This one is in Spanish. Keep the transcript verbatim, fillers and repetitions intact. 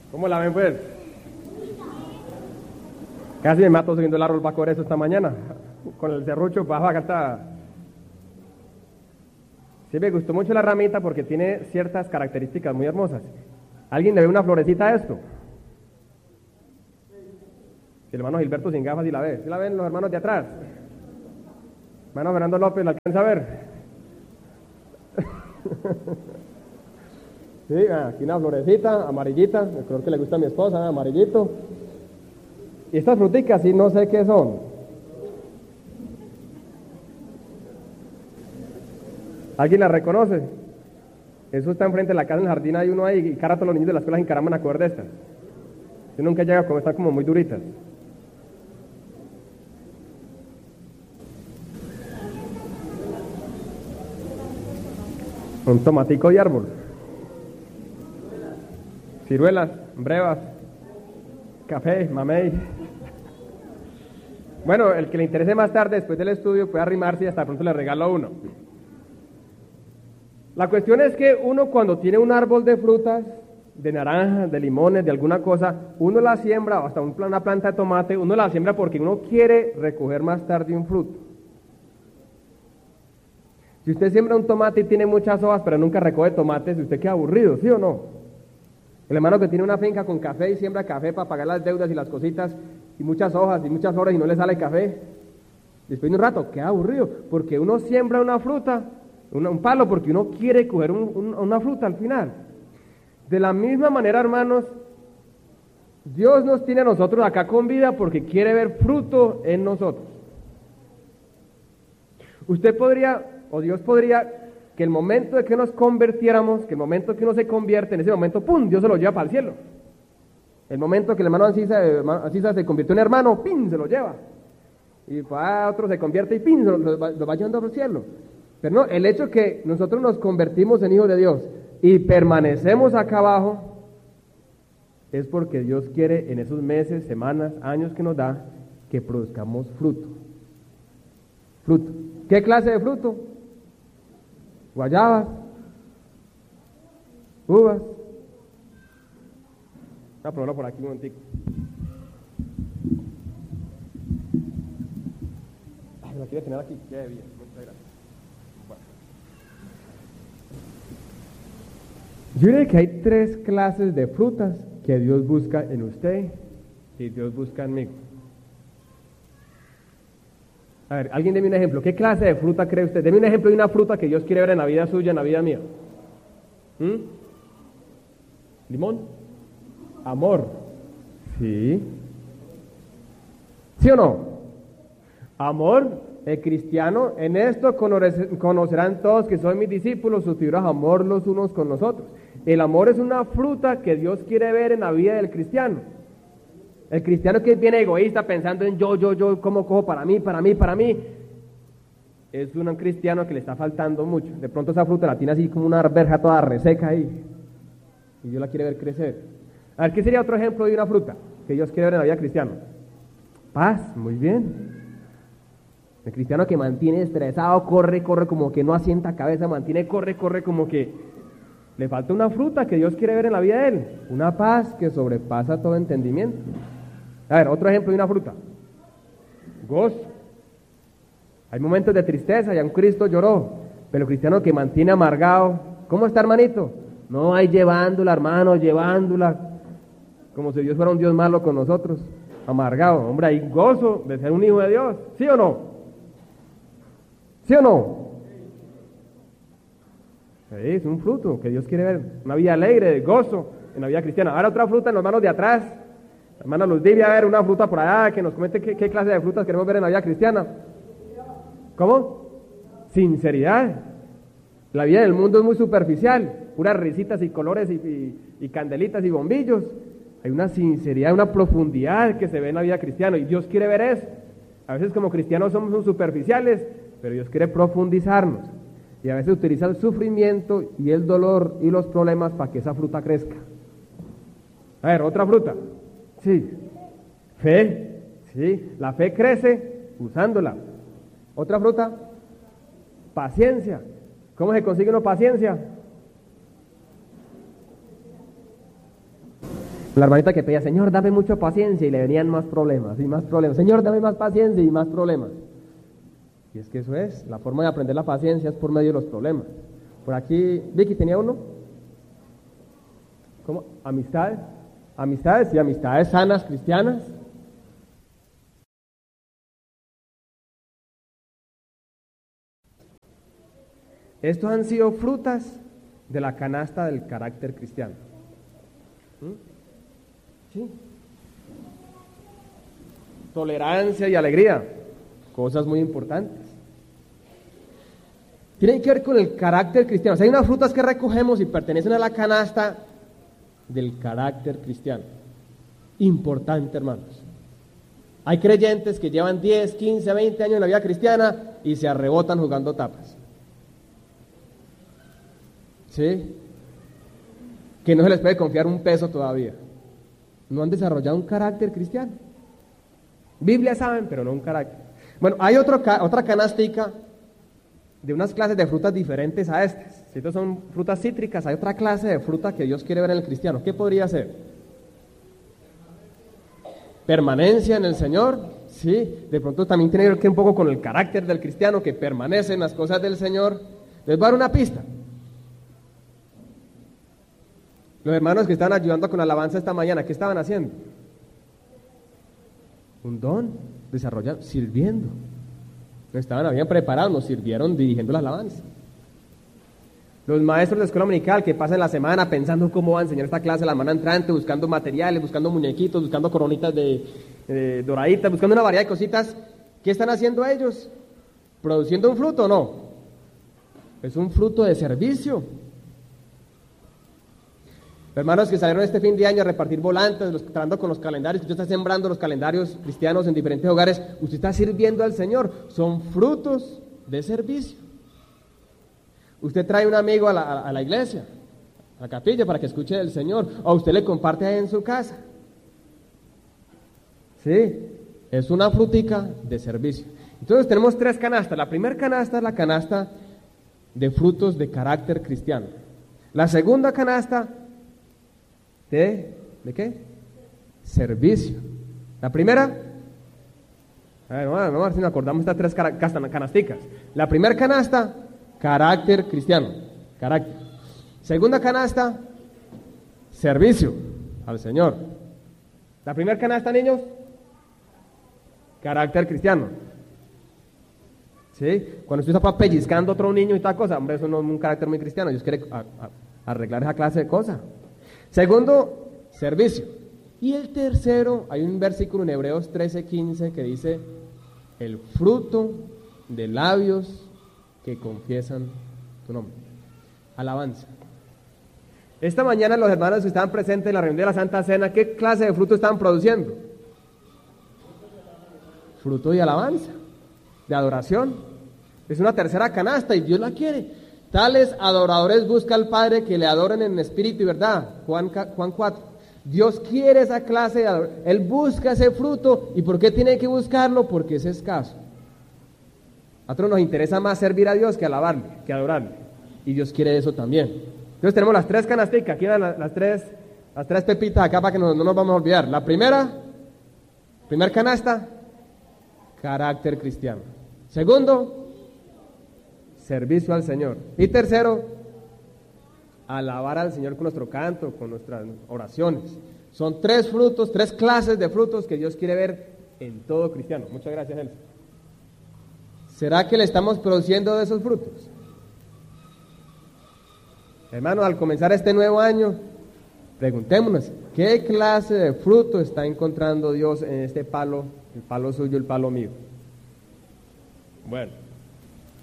¿Cómo la ven, pues? Casi me mato subiendo el árbol para coger eso esta mañana. Con el serrucho bajo acá está. Sí, me gustó mucho la ramita porque tiene ciertas características muy hermosas. ¿Alguien le ve una florecita a esto? El hermano Gilberto sin gafas y la ve. ¿Sí la ven los hermanos de atrás? Hermano Fernando López, ¿la alcanza a ver? Sí, aquí una florecita amarillita, el color que le gusta a mi esposa, amarillito. Y estas fruticas sí no sé qué son. ¿Alguien las reconoce? Eso está enfrente de la casa, en el jardín hay uno ahí, y cada rato los niños de la escuela se encaraman a coger de estas. Yo nunca llega a comer, están como muy duritas. Un tomatico de árbol. Ciruelas, brevas, café, mamey. Bueno, el que le interese más tarde, después del estudio, puede arrimarse y hasta pronto le regalo a uno. La cuestión es que uno cuando tiene un árbol de frutas, de naranjas, de limones, de alguna cosa, uno la siembra, o hasta una planta de tomate, uno la siembra porque uno quiere recoger más tarde un fruto. Si usted siembra un tomate y tiene muchas hojas, pero nunca recoge tomates, usted queda aburrido, ¿sí o no? El hermano que tiene una finca con café y siembra café para pagar las deudas y las cositas, y muchas hojas y muchas flores y no le sale café, después de un rato queda aburrido, porque uno siembra una fruta, una, un palo, porque uno quiere coger un, un, una fruta al final. De la misma manera, hermanos, Dios nos tiene a nosotros acá con vida porque quiere ver fruto en nosotros. Usted podría, o Dios podría, que el momento de que nos convirtiéramos, que el momento que uno se convierte, en ese momento, ¡pum!, Dios se lo lleva para el cielo. El momento que el hermano Ancisa, hermano Ancisa se convirtió en hermano, ¡pim!, se lo lleva. Y para otro se convierte y ¡pim!, lo, lo, lo va llevando al cielo. Pero no, el hecho que nosotros nos convertimos en hijos de Dios y permanecemos acá abajo, es porque Dios quiere en esos meses, semanas, años que nos da, que produzcamos fruto. Fruto. ¿Qué clase de fruto? Guayabas, uvas. Voy a probarlo por aquí un momentico. Ay, la quiero tener aquí. Qué bien, muchas gracias. Bueno. Yo diría que hay tres clases de frutas que Dios busca en usted y Dios busca en mí. A ver, alguien deme un ejemplo. ¿Qué clase de fruta cree usted? Deme un ejemplo de una fruta que Dios quiere ver en la vida suya, en la vida mía. ¿Mm? ¿Limón? Amor. ¿Sí? ¿Sí o no? Amor, el cristiano, en esto conocerán todos que soy mis discípulos, suscitaréis amor los unos con los otros. El amor es una fruta que Dios quiere ver en la vida del cristiano. El cristiano que es bien egoísta, pensando en yo, yo, yo, cómo cojo para mí, para mí, para mí, es un cristiano que le está faltando mucho. De pronto esa fruta la tiene así como una arveja toda reseca ahí, y Dios la quiere ver crecer. A ver, ¿qué sería otro ejemplo de una fruta que Dios quiere ver en la vida cristiana? Paz, muy bien. El cristiano que mantiene estresado, corre, corre como que no asienta cabeza, mantiene, corre, corre como que le falta una fruta que Dios quiere ver en la vida de él, una paz que sobrepasa todo entendimiento. A ver, otro ejemplo de una fruta. Gozo. Hay momentos de tristeza, ya un Cristo lloró, pero el cristiano que mantiene amargado, ¿cómo está, hermanito? No, hay llevándola, hermano, llevándola, como si Dios fuera un Dios malo con nosotros, amargado. Hombre, hay gozo de ser un hijo de Dios, ¿sí o no? ¿Sí o no? Sí, es un fruto que Dios quiere ver, una vida alegre, de gozo en la vida cristiana. Ahora otra fruta en los manos de atrás. Hermana Luz Divia, a ver, una fruta por allá, que nos comente qué, qué clase de frutas queremos ver en la vida cristiana. ¿Cómo? Sinceridad. La vida del mundo es muy superficial, puras risitas y colores y, y, y candelitas y bombillos. Hay una sinceridad, una profundidad que se ve en la vida cristiana y Dios quiere ver eso. A veces como cristianos somos superficiales, pero Dios quiere profundizarnos. Y a veces utiliza el sufrimiento y el dolor y los problemas para que esa fruta crezca. A ver, otra fruta. Sí. Fe. Sí. La fe crece usándola. Otra fruta. Paciencia. ¿Cómo se consigue una paciencia? La hermanita que pedía, Señor, dame mucha paciencia, y le venían más problemas y más problemas. Señor, dame más paciencia y más problemas. Y es que eso es, la forma de aprender la paciencia es por medio de los problemas. Por aquí, Vicky, ¿tenía uno? ¿Cómo? ¿Amistades? ¿Amistades? Y amistades sanas, cristianas. Estos han sido frutas de la canasta del carácter cristiano. ¿Mm? Sí. Tolerancia y alegría, cosas muy importantes. Tienen que ver con el carácter cristiano. O sea, hay unas frutas que recogemos y pertenecen a la canasta del carácter cristiano. Importante, hermanos. Hay creyentes que llevan diez, quince, veinte años en la vida cristiana y se arrebotan jugando tapas. ¿Sí? Que no se les puede confiar un peso todavía. No han desarrollado un carácter cristiano. Biblia saben, pero no un carácter. Bueno, hay otro, otra canastica de unas clases de frutas diferentes a estas. Si estas son frutas cítricas, hay otra clase de fruta que Dios quiere ver en el cristiano. ¿Qué podría ser? Permanencia en el Señor. Sí, de pronto también tiene que ver un poco con el carácter del cristiano que permanece en las cosas del Señor. Les voy a dar una pista. Los hermanos que estaban ayudando con alabanza esta mañana, ¿qué estaban haciendo? Un don, desarrollando, sirviendo. No estaban, habían preparado, nos sirvieron dirigiendo la alabanza. Los maestros de escuela dominical que pasan la semana pensando cómo va a enseñar esta clase la semana entrante, buscando materiales, buscando muñequitos, buscando coronitas de, de doraditas, buscando una variedad de cositas. ¿Qué están haciendo ellos? ¿Produciendo un fruto o no? Es un fruto de servicio. Hermanos que salieron este fin de año a repartir volantes, los, tratando con los calendarios, usted está sembrando los calendarios cristianos en diferentes hogares, usted está sirviendo al Señor, son frutos de servicio. Usted trae un amigo a la, a, a la iglesia, a la capilla para que escuche del Señor, o usted le comparte ahí en su casa. Sí, es una frutica de servicio. Entonces tenemos tres canastas. La primera canasta es la canasta de frutos de carácter cristiano. La segunda canasta ¿De, ¿De qué? Servicio. La primera, a ver, vamos a ver si nos acordamos de estas tres canasticas. La primera canasta, carácter cristiano. Carácter. Segunda canasta, servicio al Señor. La primera canasta, niños, carácter cristiano. ¿Sí? Cuando usted está pellizcando a otro niño y tal cosa, hombre, eso no es un carácter muy cristiano. Dios quiere a, a, arreglar esa clase de cosas. Segundo, servicio. Y el tercero, hay un versículo en Hebreos trece, quince que dice, el fruto de labios que confiesan tu nombre. Alabanza. Esta mañana los hermanos que estaban presentes en la reunión de la Santa Cena, ¿qué clase de fruto estaban produciendo? Fruto de alabanza, de adoración. Es una tercera canasta y Dios la quiere. Tales adoradores busca al Padre que le adoren en espíritu y verdad. Juan, Juan cuatro. Dios quiere esa clase de adoración. Él busca ese fruto. ¿Y por qué tiene que buscarlo? Porque es escaso. A nosotros nos interesa más servir a Dios que alabarle, que adorarle. Y Dios quiere eso también. Entonces tenemos las tres canasticas. Aquí van las, las, tres, las tres pepitas acá para que no, no nos vamos a olvidar. La primera, primer canasta, carácter cristiano. Segundo, servicio al Señor. Y tercero, alabar al Señor con nuestro canto, con nuestras oraciones. Son tres frutos, tres clases de frutos que Dios quiere ver en todo cristiano. Muchas gracias, Nelson. ¿Será que le estamos produciendo de esos frutos? Hermanos, al comenzar este nuevo año, preguntémonos, ¿qué clase de fruto está encontrando Dios en este palo, el palo suyo, el palo mío? Bueno.